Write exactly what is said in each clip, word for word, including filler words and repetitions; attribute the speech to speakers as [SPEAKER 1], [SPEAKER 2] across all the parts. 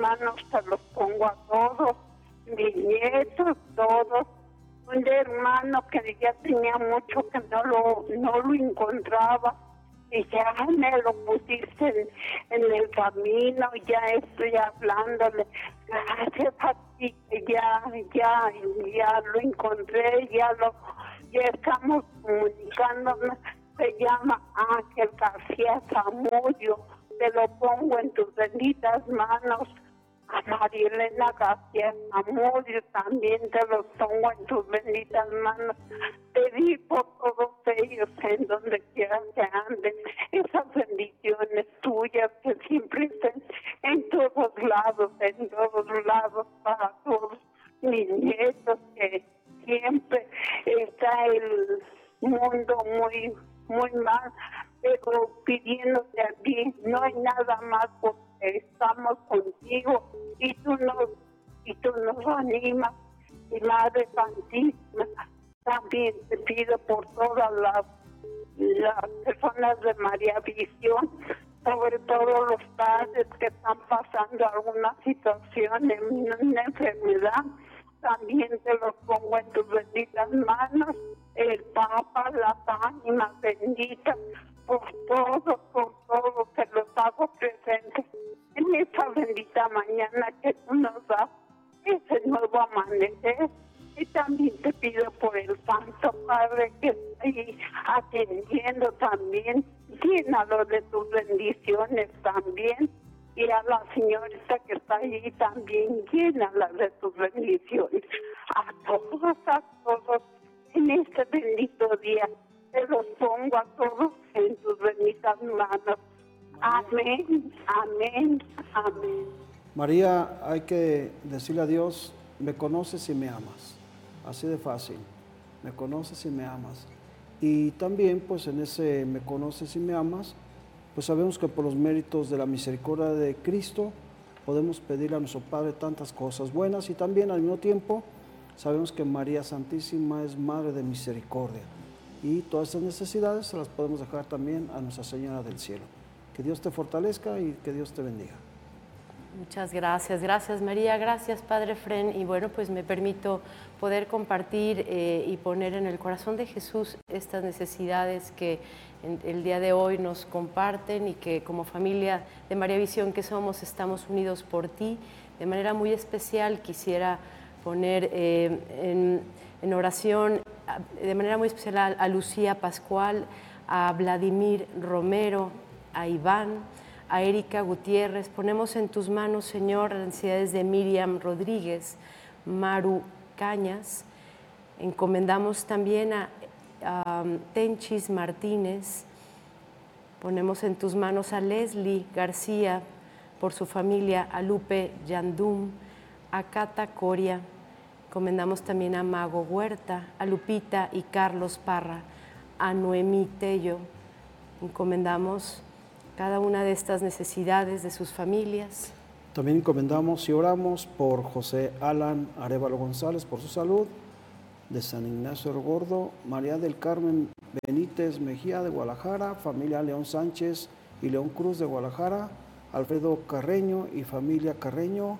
[SPEAKER 1] manos te los pongo a todos, mis nietos, todos. Un hermano que ya tenía mucho que no lo, no lo encontraba. Y ya me lo pusiste en, en el camino, ya estoy hablándole. Gracias a ti, que ya, ya, ya lo encontré, ya lo, ya estamos comunicándonos. Se llama Ángel García Zamudio. Te lo pongo en tus benditas manos. A María Elena García Zamudio también te los pongo en tus benditas manos. Te di por todos ellos en donde quiera que anden. Esas bendiciones tuyas que siempre estén en todos lados, en todos lados para todos mis nietos, que siempre está el mundo muy, muy mal, pero pidiéndote a ti, no hay nada más porque estamos contigo y tú nos, y tú nos animas. Y Madre Santísima, también te pido por todas las, las personas de María Visión, sobre todo los padres que están pasando alguna situación en una enfermedad, también te los pongo en tus benditas manos. El Papa, las ánimas benditas, por todo, por todo, te los hago presentes en esta bendita mañana que tú nos das, ese nuevo amanecer. Y también te pido por el Santo Padre que está ahí atendiendo también, llénalo de tus bendiciones también. Y a la señorita que está allí también, llénala de tus bendiciones. A todos, a todos, en este bendito día, te los pongo a todos en tus benditas manos. Amén, amén, amén.
[SPEAKER 2] María, hay que decirle a Dios, me conoces y me amas. Así de fácil, me conoces y me amas. Y también, pues en ese me conoces y me amas, pues sabemos que por los méritos de la misericordia de Cristo podemos pedir a nuestro Padre tantas cosas buenas, y también al mismo tiempo sabemos que María Santísima es Madre de Misericordia, y todas estas necesidades se las podemos dejar también a Nuestra Señora del Cielo. Que Dios te fortalezca y que Dios te bendiga.
[SPEAKER 3] Muchas gracias, gracias María, gracias Padre Fren, y bueno, pues me permito poder compartir eh, y poner en el corazón de Jesús estas necesidades que en, el día de hoy nos comparten, y que como familia de María Visión que somos, estamos unidos por ti. De manera muy especial quisiera poner eh, en, en oración, de manera muy especial a, a Lucía Pascual, a Vladimir Romero, a Iván, a Erika Gutiérrez. Ponemos en tus manos, Señor, las necesidades de Miriam Rodríguez, Maru Cañas. Encomendamos también a, a Tenchis Martínez. Ponemos en tus manos a Leslie García por su familia, a Lupe Yandum, a Cata Coria. Encomendamos también a Mago Huerta, a Lupita y Carlos Parra, a Noemí Tello. Encomendamos cada una de estas necesidades de sus familias.
[SPEAKER 2] También encomendamos y oramos por José Alan Arévalo González, por su salud, de San Ignacio el Gordo, María del Carmen Benítez Mejía de Guadalajara, familia León Sánchez y León Cruz de Guadalajara, Alfredo Carreño y familia Carreño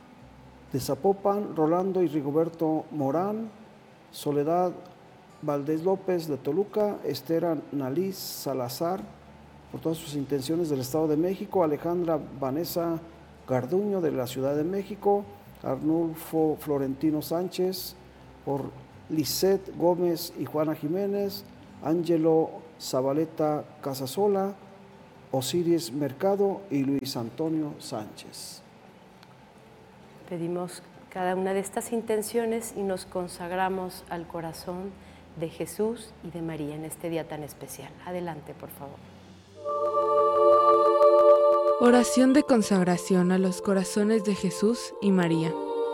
[SPEAKER 2] de Zapopan, Rolando y Rigoberto Morán, Soledad Valdés López de Toluca, Esther Naliz Salazar, por todas sus intenciones del Estado de México, Alejandra Vanessa Garduño de la Ciudad de México, Arnulfo Florentino Sánchez, por Lisette Gómez y Juana Jiménez, Ángelo Zabaleta Casasola, Osiris Mercado y Luis Antonio Sánchez.
[SPEAKER 3] Pedimos cada una de estas intenciones y nos consagramos al corazón de Jesús y de María en este día tan especial. Adelante, por favor.
[SPEAKER 4] Oración de consagración a los corazones de Jesús y María.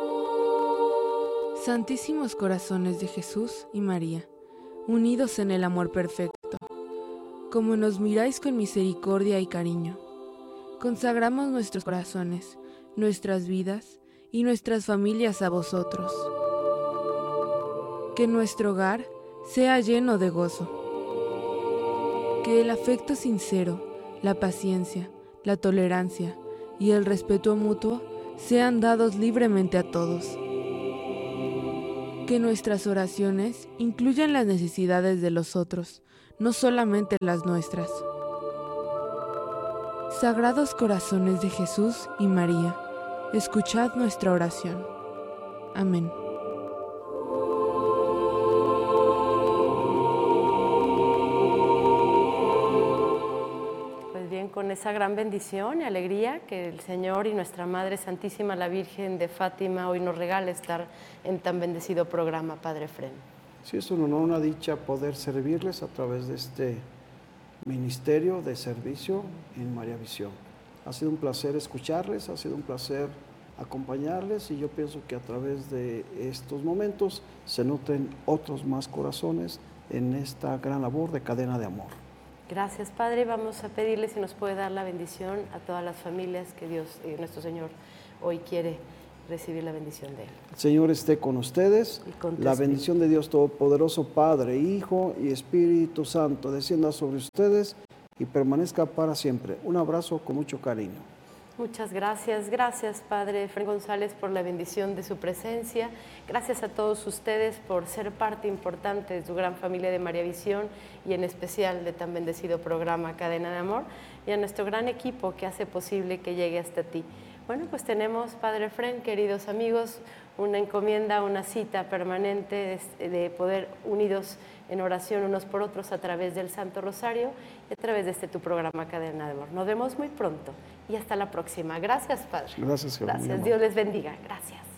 [SPEAKER 4] Santísimos corazones de Jesús y María, unidos en el amor perfecto, como nos miráis con misericordia y cariño, consagramos nuestros corazones, nuestras vidas y nuestras familias a vosotros. Que nuestro hogar sea lleno de gozo. Que el afecto sincero, la paciencia, la tolerancia y el respeto mutuo sean dados libremente a todos. Que nuestras oraciones incluyan las necesidades de los otros, no solamente las nuestras. Sagrados corazones de Jesús y María, escuchad nuestra oración. Amén.
[SPEAKER 3] Pues bien, con esa gran bendición y alegría que el Señor y nuestra Madre Santísima, la Virgen de Fátima, hoy nos regala estar en tan bendecido programa, Padre Fren.
[SPEAKER 2] Sí, es un honor, una dicha poder servirles a través de este ministerio de servicio en María Visión. Ha sido un placer escucharles, ha sido un placer acompañarles y yo pienso que a través de estos momentos se nutren otros más corazones en esta gran labor de cadena de amor.
[SPEAKER 3] Gracias, Padre. Vamos a pedirle si nos puede dar la bendición a todas las familias que Dios, eh, nuestro Señor, hoy quiere recibir la bendición de Él.
[SPEAKER 2] El Señor esté con ustedes.
[SPEAKER 3] Y con tu
[SPEAKER 2] la
[SPEAKER 3] espíritu.
[SPEAKER 2] bendición de Dios Todopoderoso, Padre, Hijo y Espíritu Santo, descienda sobre ustedes y permanezca para siempre. Un abrazo con mucho cariño.
[SPEAKER 3] Muchas gracias, gracias Padre Fren González por la bendición de su presencia, gracias a todos ustedes por ser parte importante de su gran familia de María Visión y en especial de tan bendecido programa Cadena de Amor y a nuestro gran equipo que hace posible que llegue hasta ti. Bueno, pues tenemos, Padre Fren, queridos amigos, una encomienda, una cita permanente de, de poder unidos en oración unos por otros a través del Santo Rosario y a través de este tu programa Cadena de Amor. Nos vemos muy pronto y hasta la próxima. Gracias, Padre.
[SPEAKER 2] Gracias, Jehová.
[SPEAKER 3] Gracias. Dios les bendiga. Gracias.